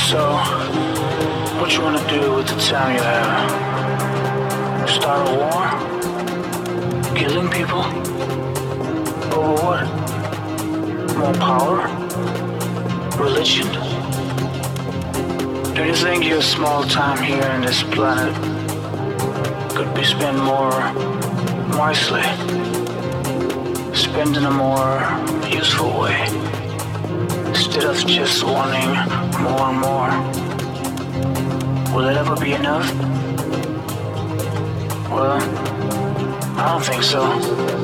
So, what you wanna do with the time you have? Start a war? Killing people? Over what? More power? Religion? Do you think your small time here on this planet could be spent more wisely? Spent in a more useful way? Instead of just wanting more and more? Will it ever be enough? Well, I don't think so.